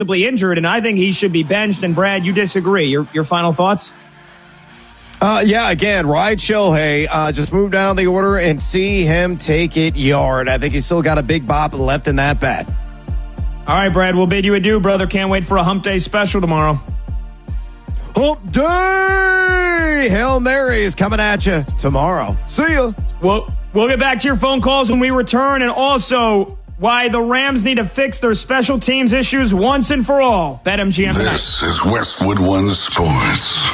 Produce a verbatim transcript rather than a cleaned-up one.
injured, and I think he should be benched. And Brad, you disagree. Your your final thoughts? Uh, yeah, again, ride Shohei. Uh, just move down the order and see him take it yard. I think he's still got a big bop left in that bat. All right, Brad, we'll bid you adieu, brother. Can't wait for a Hump Day special tomorrow. Hump Day! Hail Mary is coming at you tomorrow. See ya. We'll, we'll get back to your phone calls when we return, and also why the Rams need to fix their special teams issues once and for all. BetMGM tonight. This is Westwood One Sports.